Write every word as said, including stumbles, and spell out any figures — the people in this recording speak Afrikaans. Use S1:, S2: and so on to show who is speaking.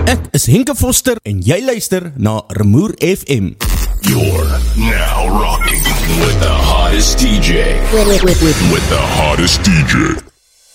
S1: Ek is Henke Foster en jy luister na Rumoer F M.
S2: You're now rocking with the hottest D J.
S3: With, with, with,
S2: with the hottest D J.